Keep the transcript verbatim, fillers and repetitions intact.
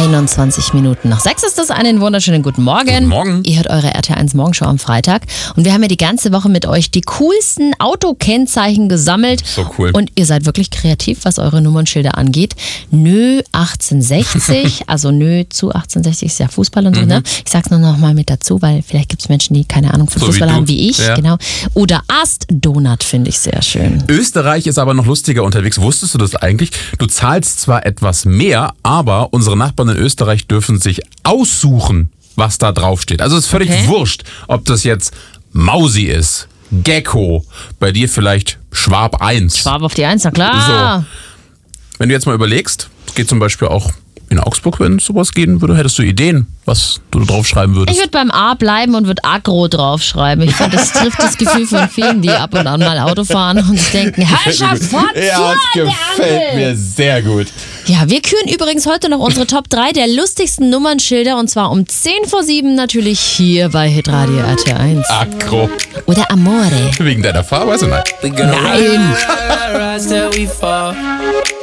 einundzwanzig Minuten nach sechs ist das. Einen wunderschönen guten Morgen. Guten Morgen. Ihr hört eure R T L eins Morgenshow am Freitag. Und wir haben ja die ganze Woche mit euch die coolsten Autokennzeichen gesammelt. So cool. Und ihr seid wirklich kreativ, was eure Nummernschilder angeht. Nö achtzehnhundertsechzig, also Nö zu achtzehnhundertsechzig ist ja Fußball und so, mhm. ne? Ich sag's nur noch mal mit dazu, weil vielleicht gibt es Menschen, die keine Ahnung von so Fußball wie haben wie ich. Ja. Genau. Oder Ast Donut finde ich sehr schön. Österreich ist aber noch lustiger unterwegs. Wusstest du das eigentlich? Du zahlst zwar etwas mehr, aber unsere Nachbarn in Österreich dürfen sich aussuchen, was da draufsteht. Also es ist völlig Okay. wurscht, ob das jetzt Mausi ist, Gecko, bei dir vielleicht Schwab eins. Schwab auf die Eins, na klar. So. Wenn du jetzt mal überlegst, es geht zum Beispiel auch in Augsburg, wenn sowas gehen würde, hättest du Ideen, was du da draufschreiben würdest? Ich würde beim A bleiben und würde Agro draufschreiben. Ich finde, das trifft das Gefühl von vielen, die ab und an mal Auto fahren und sich denken, Herrschaft, fort Ja, das der gefällt Ampel. mir sehr gut. Ja, wir küren übrigens heute noch unsere Top drei der lustigsten Nummernschilder und zwar um zehn vor sieben natürlich hier bei Hitradio R T L eins. Agro. Oder Amore. Wegen deiner Fahrweise? Nein. Nein. Rise till we fall.